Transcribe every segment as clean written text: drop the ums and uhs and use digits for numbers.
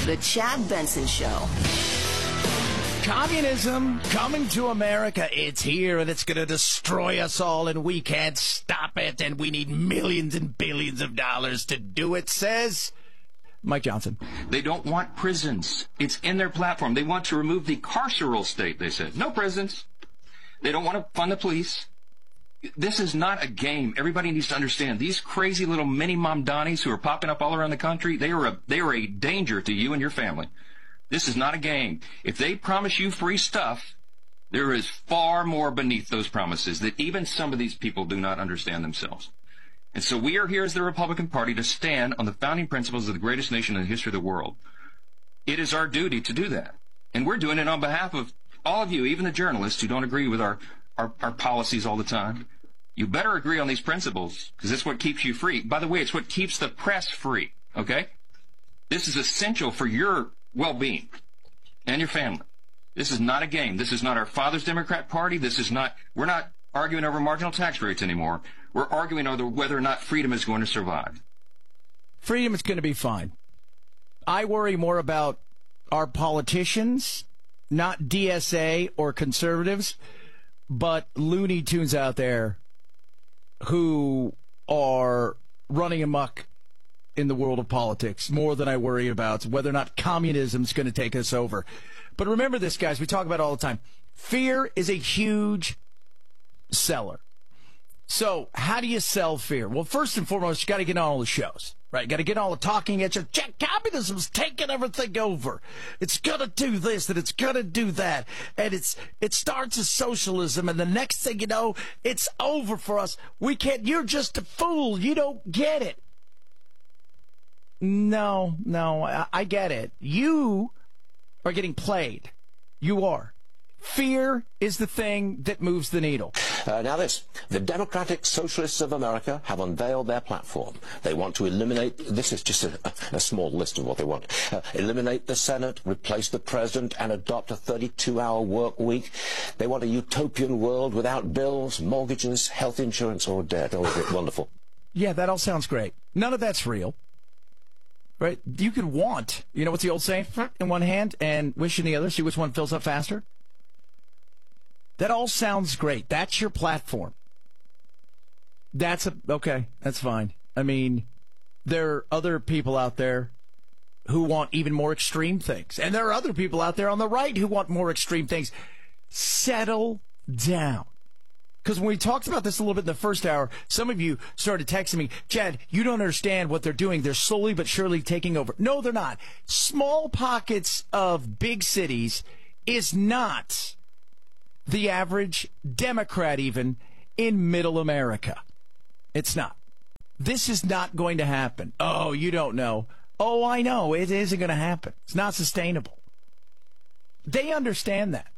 The Chad Benson Show. Communism coming to America. It's here and it's going to destroy us all and we can't stop it and we need millions and billions of dollars to do it, says Mike Johnson. They don't want prisons. It's in their platform. They want to remove the carceral state, they said. No prisons. They don't want to fund the police. This is not a game. Everybody needs to understand. These crazy little mini Mamdanis who are popping up all around the country, they are a danger to you and your family. This is not a game. If they promise you free stuff, there is far more beneath those promises that even some of these people do not understand themselves. And so we are here as the Republican Party to stand on the founding principles of the greatest nation in the history of the world. It is our duty to do that. And we're doing it on behalf of all of you, even the journalists who don't agree with our policies all the time. You better agree on these principles, because it's what keeps you free. By the way, it's what keeps the press free, okay? This is essential for your well-being and your family. This is not a game. This is not our father's Democrat Party. We're not arguing over marginal tax rates anymore. We're arguing over whether or not freedom is going to survive. Freedom is going to be fine. I worry more about our politicians, not DSA or conservatives, but Looney Tunes out there who are running amok in the world of politics more than I worry about whether or not communism is going to take us over. But remember this, guys, we talk about it all the time. Fear is a huge seller. So how do you sell fear? Well, first and foremost, you got to get on all the shows, right? You got to get all the talking at you. Communism's taking everything over. It's going to do this and it's going to do that. And it starts as socialism. And the next thing you know, it's over for us. You're just a fool. You don't get it. No, I get it. You are getting played. You are. Fear is the thing that moves the needle. Now this, the Democratic Socialists of America have unveiled their platform. They want to eliminate, this is just a small list of what they want, eliminate the Senate, replace the president, and adopt a 32-hour work week. They want a utopian world without bills, mortgages, health insurance, or debt. Oh, is it wonderful? Yeah, that all sounds great. None of that's real. Right? You could want, what's the old saying? In one hand and wish in the other, see which one fills up faster. That all sounds great. That's your platform. Okay, that's fine. I mean, there are other people out there who want even more extreme things. And there are other people out there on the right who want more extreme things. Settle down. Because when we talked about this a little bit in the first hour, some of you started texting me, Chad, you don't understand what they're doing. They're slowly but surely taking over. No, they're not. Small pockets of big cities is not the average Democrat even in middle America. It's not. This is not going to happen. Oh, you don't know. Oh, I know. It isn't going to happen. It's not sustainable. They understand that.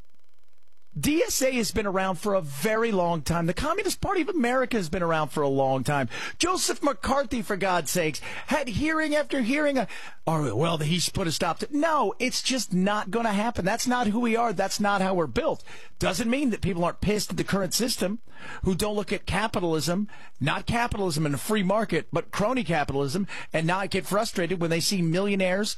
DSA has been around for a very long time. The Communist Party of America has been around for a long time. Joseph McCarthy, for God's sakes, had hearing after hearing. He should put a stop to it. No, it's just not going to happen. That's not who we are. That's not how we're built. Doesn't mean that people aren't pissed at the current system, who don't look at capitalism, not capitalism in a free market, but crony capitalism, and not get frustrated when they see millionaires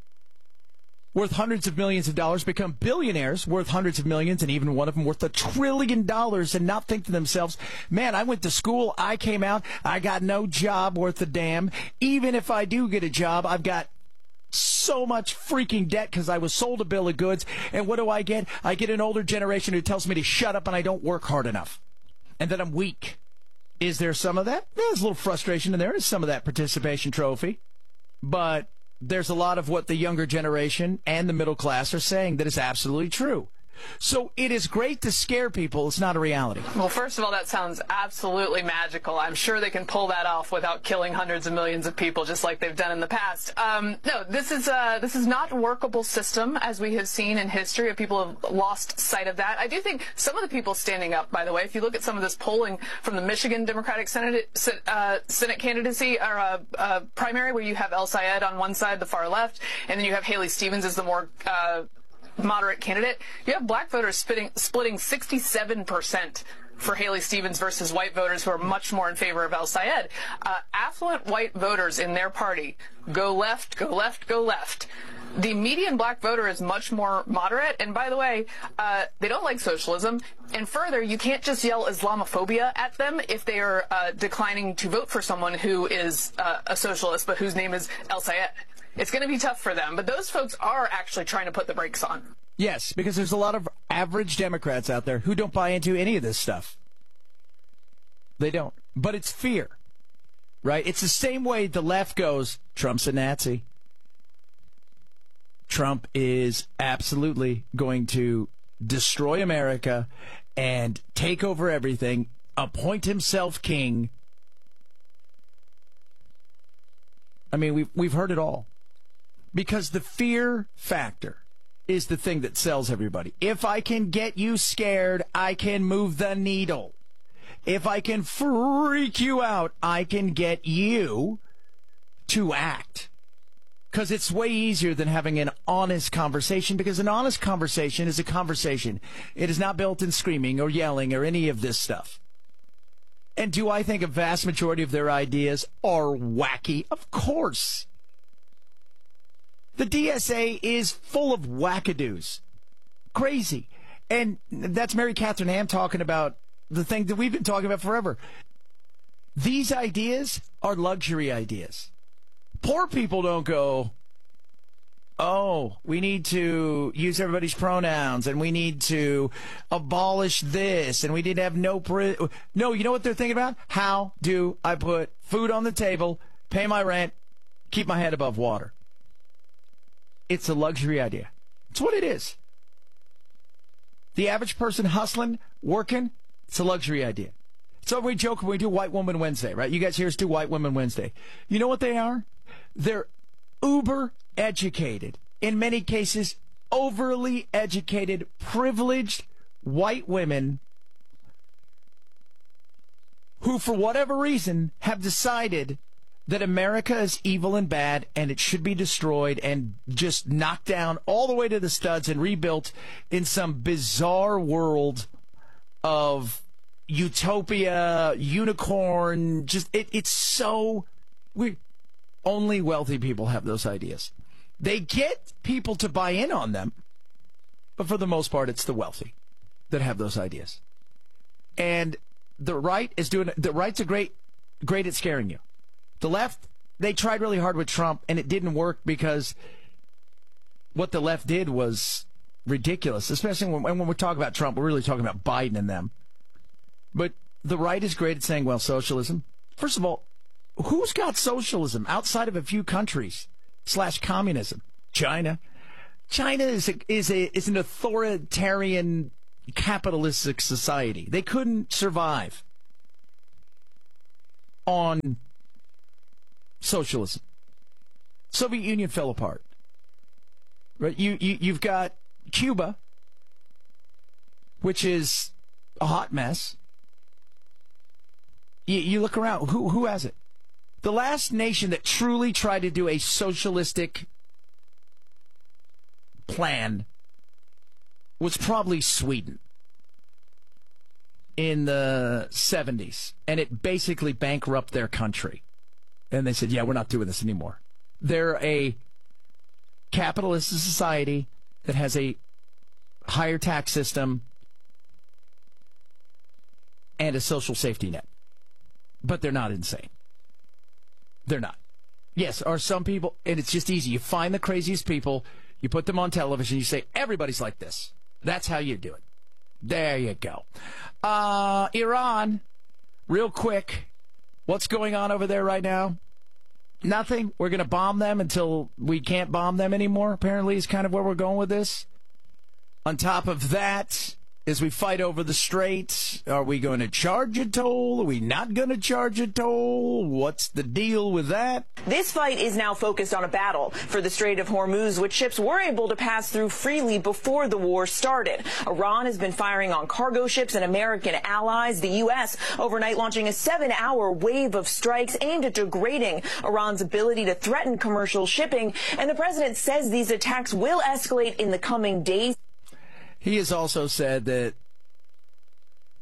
worth hundreds of millions of dollars become billionaires worth hundreds of millions, and even one of them worth $1 trillion, and not think to themselves, man, I went to school, I came out, I got no job worth a damn. Even if I do get a job, I've got so much freaking debt because I was sold a bill of goods. And what do I get? I get an older generation who tells me to shut up and I don't work hard enough and that I'm weak. Is there some of that? There's a little frustration in there. There's some of that participation trophy. But there's a lot of what the younger generation and the middle class are saying that is absolutely true. So it is great to scare people. It's not a reality. Well, first of all, that sounds absolutely magical. I'm sure they can pull that off without killing hundreds of millions of people, just like they've done in the past. No, this is not a workable system, as we have seen in history. People have lost sight of that. I do think some of the people standing up, by the way, if you look at some of this polling from the Michigan Democratic Senate candidacy or primary, where you have El Sayed on one side, the far left, and then you have Haley Stevens as the more moderate candidate, you have black voters splitting 67% for Haley Stevens versus white voters who are much more in favor of El Sayed. Affluent white voters in their party go left, go left, go left. The median black voter is much more moderate. And by the way, they don't like socialism. And further, you can't just yell Islamophobia at them if they are declining to vote for someone who is a socialist, but whose name is El Sayed. It's going to be tough for them. But those folks are actually trying to put the brakes on. Yes, because there's a lot of average Democrats out there who don't buy into any of this stuff. They don't. But it's fear, right? It's the same way the left goes, Trump's a Nazi. Trump is absolutely going to destroy America and take over everything, appoint himself king. I mean, we've heard it all. Because the fear factor is the thing that sells everybody. If I can get you scared, I can move the needle. If I can freak you out, I can get you to act. Because it's way easier than having an honest conversation, because an honest conversation is a conversation. It is not built in screaming or yelling or any of this stuff. And do I think a vast majority of their ideas are wacky? Of course. The DSA is full of wackadoos. Crazy. And that's Mary Catherine Ham talking about the thing that we've been talking about forever. These ideas are luxury ideas. Poor people don't go, oh, we need to use everybody's pronouns and we need to abolish this and we need to have no... No, you know what they're thinking about? How do I put food on the table, pay my rent, keep my head above water? It's a luxury idea. It's what it is. The average person hustling, working, it's a luxury idea. So we joke when we do White Woman Wednesday, right? You guys hear us do White Woman Wednesday. You know what they are? They're uber educated, in many cases, overly educated, privileged white women who, for whatever reason, have decided that America is evil and bad and it should be destroyed and just knocked down all the way to the studs and rebuilt in some bizarre world of utopia, unicorn, just it's so weird. Only wealthy people have those ideas. They get people to buy in on them, but for the most part, it's the wealthy that have those ideas. And the right is the right's great at scaring you. The left, they tried really hard with Trump, and it didn't work because what the left did was ridiculous, especially when we talk about Trump, we're really talking about Biden and them. But the right is great at saying, well, socialism. First of all, who's got socialism outside of a few countries / communism? China. China is an authoritarian capitalistic society. They couldn't survive on socialism. Soviet Union fell apart. Right? You've got Cuba, which is a hot mess. You look around. Who has it? The last nation that truly tried to do a socialistic plan was probably Sweden in the 70s. And it basically bankrupted their country. And they said, yeah, we're not doing this anymore. They're a capitalist society that has a higher tax system and a social safety net. But they're not insane. They're not. Yes, are some people, and it's just easy. You find the craziest people, you put them on television, you say, everybody's like this. That's how you do it. There you go. Iran, real quick, what's going on over there right now? Nothing. We're going to bomb them until we can't bomb them anymore, apparently, is kind of where we're going with this. On top of that, as we fight over the Strait, are we going to charge a toll? Are we not going to charge a toll? What's the deal with that? This fight is now focused on a battle for the Strait of Hormuz, which ships were able to pass through freely before the war started. Iran has been firing on cargo ships and American allies. The U.S. overnight launching a 7-hour wave of strikes aimed at degrading Iran's ability to threaten commercial shipping. And the president says these attacks will escalate in the coming days. He has also said that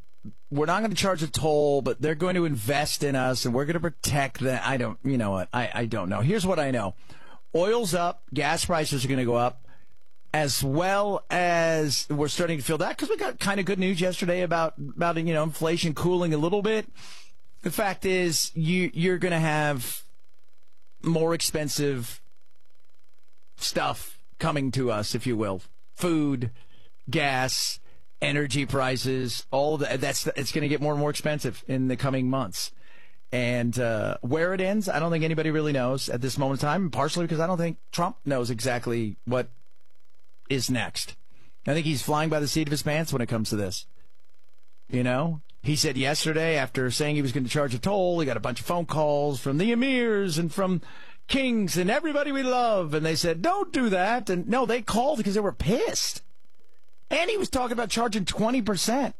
we're not going to charge a toll, but they're going to invest in us, and we're going to protect them. I don't know. Here's what I know. Oil's up. Gas prices are going to go up, as well as we're starting to feel that because we got kind of good news yesterday about inflation cooling a little bit. The fact is you're going to have more expensive stuff coming to us, if you will. Food, gas, energy prices, all of that. It's going to get more and more expensive in the coming months. And where it ends, I don't think anybody really knows at this moment in time, partially because I don't think Trump knows exactly what is next. I think he's flying by the seat of his pants when it comes to this. He said yesterday, after saying he was going to charge a toll, he got a bunch of phone calls from the emirs and from kings and everybody we love, and they said, don't do that. And no, they called because they were pissed. And he was talking about charging 20%.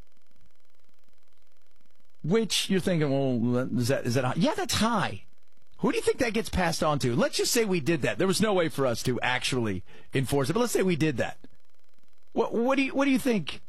Which you're thinking, well, is that high? Yeah, that's high. Who do you think that gets passed on to? Let's just say we did that. There was no way for us to actually enforce it, but let's say we did that. What do you think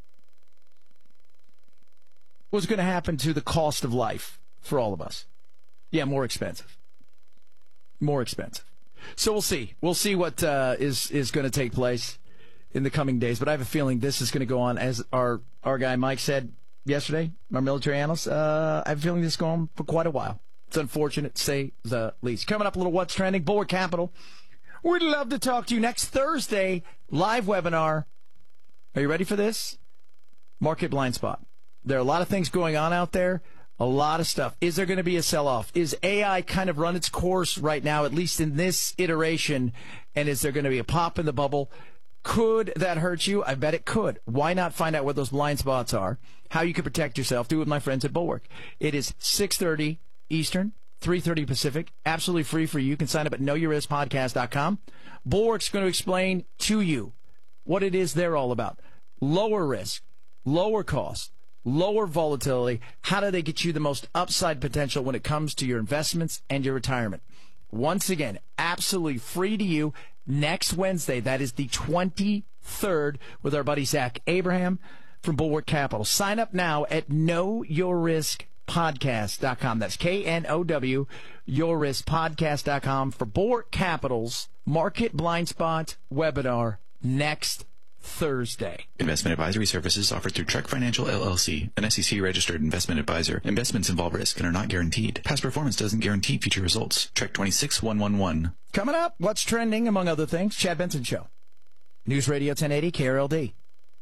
was going to happen to the cost of life for all of us? Yeah, more expensive. More expensive. So we'll see. We'll see what is going to take place in the coming days. But I have a feeling this is going to go on, as our guy Mike said yesterday, our military analyst. I have a feeling this is going on for quite a while. It's unfortunate, to say the least. Coming up, a little What's Trending. Bulwark Capital. We'd love to talk to you next Thursday. Live webinar. Are you ready for this? Market blind spot. There are a lot of things going on out there. A lot of stuff. Is there going to be a sell-off? Is AI kind of run its course right now, at least in this iteration? And is there going to be a pop in the bubble? Could that hurt you? I bet it could. Why not find out what those blind spots are, how you can protect yourself? Do it with my friends at Bulwark. It is 6:30 Eastern, 3:30 Pacific. Absolutely free for you. You can sign up at knowyourriskpodcast.com. Bulwark's going to explain to you what it is they're all about. Lower risk, lower cost, lower volatility. How do they get you the most upside potential when it comes to your investments and your retirement? Once again, absolutely free to you next Wednesday. That is the 23rd with our buddy Zach Abraham from Bulwark Capital. Sign up now at knowyourriskpodcast.com. That's KNOW, yourriskpodcast.com for Bulwark Capital's Market Blind Spot webinar next Thursday. Investment advisory services offered through Trek Financial LLC, an SEC-registered investment advisor. Investments involve risk and are not guaranteed. Past performance doesn't guarantee future results. Trek 26111. Coming up, what's trending, among other things? Chad Benson Show. News Radio 1080 KRLD.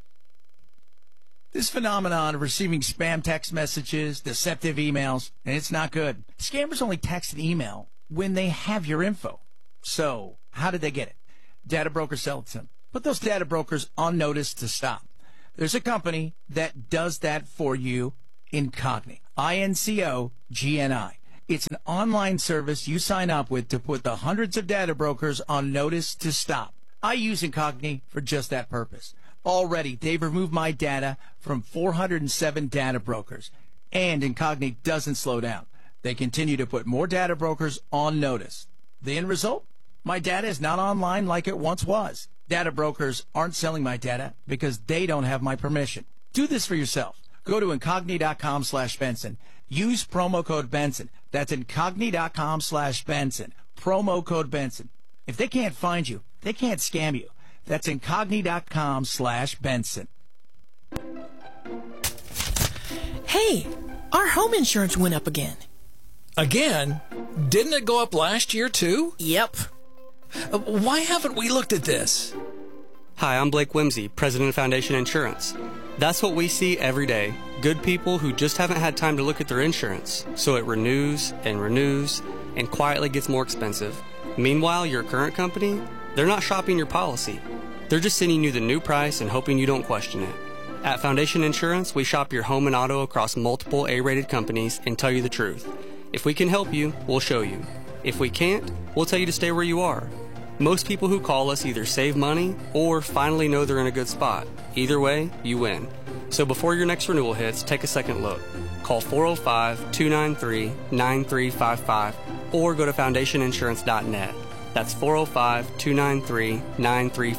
This phenomenon of receiving spam text messages, deceptive emails, and it's not good. Scammers only text and email when they have your info. So, how did they get it? Data brokers sell it to them. Put those data brokers on notice to stop. There's a company that does that for you, Incogni. INCOGNI. It's an online service you sign up with to put the hundreds of data brokers on notice to stop. I use Incogni for just that purpose. Already, they've removed my data from 407 data brokers. And Incogni doesn't slow down. They continue to put more data brokers on notice. The end result? My data is not online like it once was. Data brokers aren't selling my data because they don't have my permission. Do this for yourself. Go to Incogni.com/Benson. Use promo code Benson. That's Incogni.com/Benson. Promo code Benson. If they can't find you, they can't scam you. That's Incogni.com/Benson. Hey, our home insurance went up again. Again? Didn't it go up last year too? Yep. Why haven't we looked at this? Hi, I'm Blake Whimsy, president of Foundation Insurance. That's what we see every day. Good people who just haven't had time to look at their insurance. So it renews and quietly gets more expensive. Meanwhile, your current company, they're not shopping your policy. They're just sending you the new price and hoping you don't question it. At Foundation Insurance, we shop your home and auto across multiple A-rated companies and tell you the truth. If we can help you, we'll show you. If we can't, we'll tell you to stay where you are. Most people who call us either save money or finally know they're in a good spot. Either way, you win. So before your next renewal hits, take a second look. Call 405-293-9355 or go to foundationinsurance.net. That's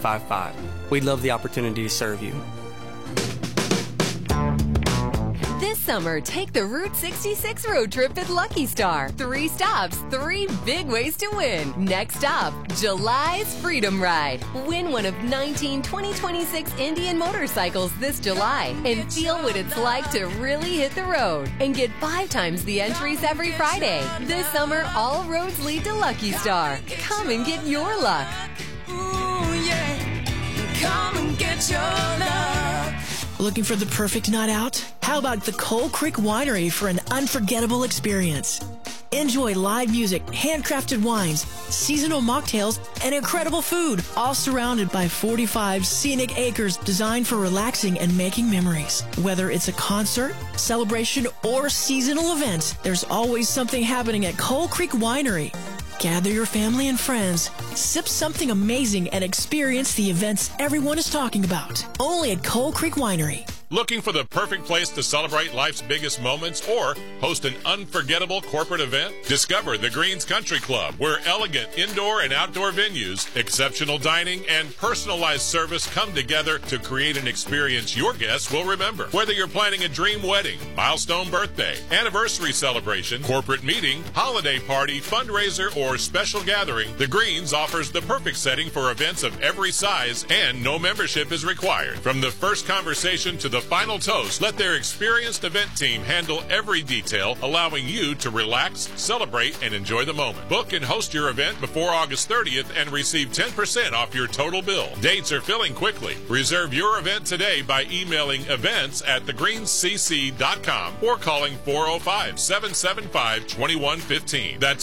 405-293-9355. We'd love the opportunity to serve you. This summer, take the Route 66 road trip at Lucky Star. 3 stops, 3 big ways to win. Next up, July's Freedom Ride. Win one of 19 2026 Indian motorcycles this July and feel what it's like to really hit the road. And get 5 times the entries every Friday. This summer, all roads lead to Lucky Star. Come and get your luck. Ooh, yeah. Come and get your luck. Looking for the perfect night out? How about the Coal Creek Winery for an unforgettable experience? Enjoy live music, handcrafted wines, seasonal mocktails, and incredible food, all surrounded by 45 scenic acres designed for relaxing and making memories. Whether it's a concert, celebration, or seasonal event, there's always something happening at Coal Creek Winery. Gather your family and friends, sip something amazing, and experience the events everyone is talking about. Only at Coal Creek Winery. Looking for the perfect place to celebrate life's biggest moments or host an unforgettable corporate event? Discover the Greens Country Club, where elegant indoor and outdoor venues, exceptional dining, and personalized service come together to create an experience your guests will remember. Whether you're planning a dream wedding, milestone birthday, anniversary celebration, corporate meeting, holiday party, fundraiser, or special gathering, the Greens offers the perfect setting for events of every size, and no membership is required. From the first conversation to the final toast, let their experienced event team handle every detail, allowing you to relax, celebrate, and enjoy the moment. Book and host your event before August 30th and receive 10% off your total bill. Dates are filling quickly. Reserve your event today by emailing events@thegreenscc.com or calling 405-775-2115. That's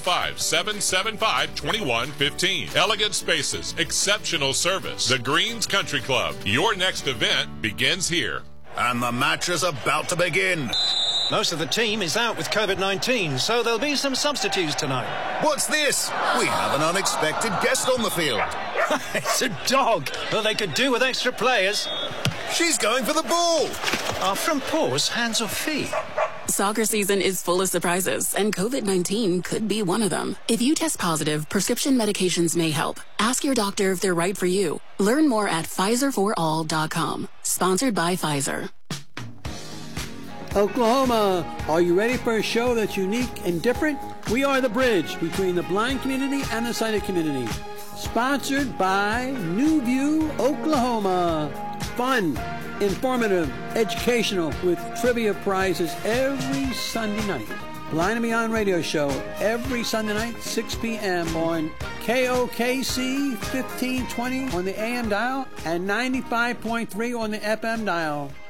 405-775-2115. Elegant spaces, exceptional service. The Greens Country Club. Your next event begins here. And the match is about to begin. Most of the team is out with COVID-19, so there'll be some substitutes tonight. What's this? We have an unexpected guest on the field. It's a dog. Well, they could do with extra players. She's going for the ball. Are from paws, hands or feet? Soccer season is full of surprises, and COVID-19 could be one of them. If you test positive, prescription medications may help. Ask your doctor if they're right for you. Learn more at PfizerForAll.com. Sponsored by Pfizer. Oklahoma, are you ready for a show that's unique and different? We are the bridge between the blind community and the sighted community. Sponsored by New View, Oklahoma. Fun, informative, educational, with trivia prizes every Sunday night. Blind and Beyond radio show every Sunday night, 6 p.m. on KOKC 1520 on the AM dial and 95.3 on the FM dial.